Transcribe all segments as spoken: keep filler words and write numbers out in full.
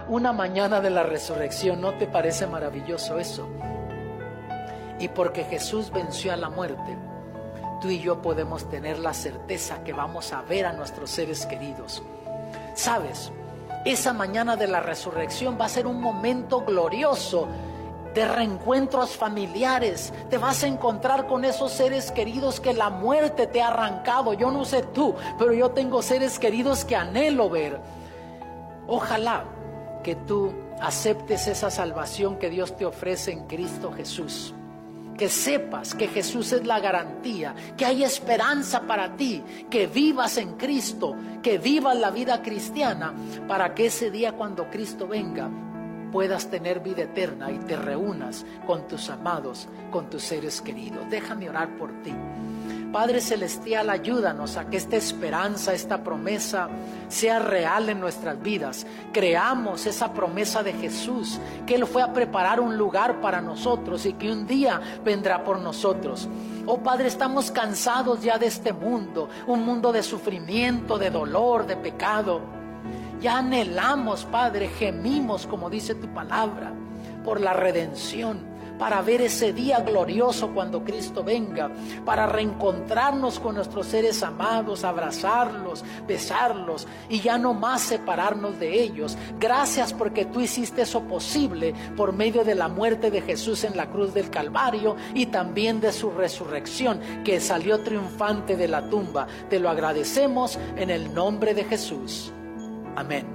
una mañana de la resurrección. ¿No te parece maravilloso eso? Y porque Jesús venció a la muerte, tú y yo podemos tener la certeza que vamos a ver a nuestros seres queridos. ¿Sabes? Esa mañana de la resurrección va a ser un momento glorioso de reencuentros familiares. Te vas a encontrar con esos seres queridos que la muerte te ha arrancado. Yo no sé tú, pero yo tengo seres queridos que anhelo ver. Ojalá que tú aceptes esa salvación que Dios te ofrece en Cristo Jesús. Que sepas que Jesús es la garantía, que hay esperanza para ti, que vivas en Cristo, que vivas la vida cristiana, para que ese día cuando Cristo venga puedas tener vida eterna y te reúnas con tus amados, con tus seres queridos. Déjame orar por ti. Padre Celestial, ayúdanos a que esta esperanza, esta promesa sea real en nuestras vidas. Creamos esa promesa de Jesús, que Él fue a preparar un lugar para nosotros y que un día vendrá por nosotros. Oh Padre, estamos cansados ya de este mundo, un mundo de sufrimiento, de dolor, de pecado. Ya anhelamos, Padre, gemimos, como dice tu palabra, por la redención, para ver ese día glorioso cuando Cristo venga, para reencontrarnos con nuestros seres amados, abrazarlos, besarlos y ya no más separarnos de ellos. Gracias porque tú hiciste eso posible por medio de la muerte de Jesús en la cruz del Calvario y también de su resurrección, que salió triunfante de la tumba. Te lo agradecemos en el nombre de Jesús. Amén.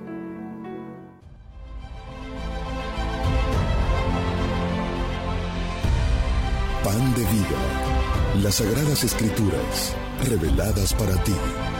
Pan de vida. Las Sagradas Escrituras, reveladas para ti.